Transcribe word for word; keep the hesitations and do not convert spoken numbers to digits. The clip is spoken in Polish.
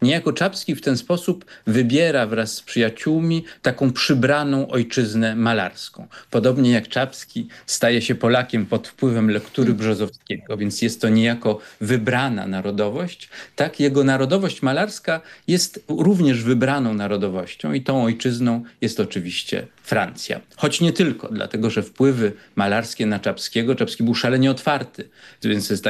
Niejako Czapski w ten sposób wybiera wraz z przyjaciółmi taką przybraną ojczyznę malarską. Podobnie jak Czapski staje się Polakiem pod wpływem lektury Brzozowskiego, więc jest to niejako wybrana narodowość. Tak, jego narodowość malarska jest również wybraną narodowością i tą ojczyzną jest oczywiście Francja. Choć nie tylko, dlatego że wpływy malarskie na Czapskiego, Czapski był szalenie otwarty, więc jest tak